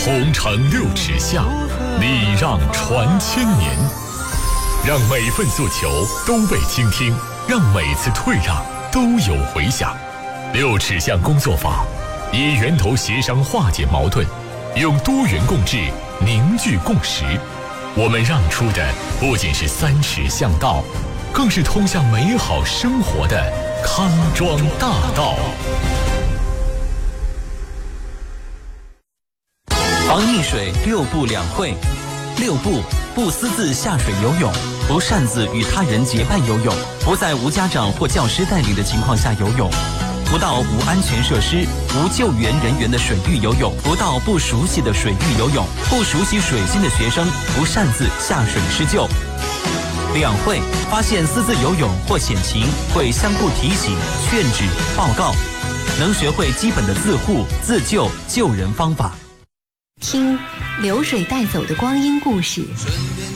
同城6尺巷，礼让传千年，让每份诉求都被倾听，让每次退让都有回响。6尺巷工作法以源头协商化解矛盾，用多元共治凝聚共识。我们让出的不仅是3尺巷道，更是通向美好生活的康庄大道。 防溺水6不2会：6不：不私自下水游泳，不擅自与他人结伴游泳，不在无家长或教师带领的情况下游泳，不到无安全设施、无救援人员的水域游泳，不到不熟悉的水域游泳，不熟悉水性的学生不擅自下水施救。2会：发现私自游泳或险情，会相互提醒、劝止、报告，能学会基本的自护、自救、救人方法。 听流水带走的光阴故事。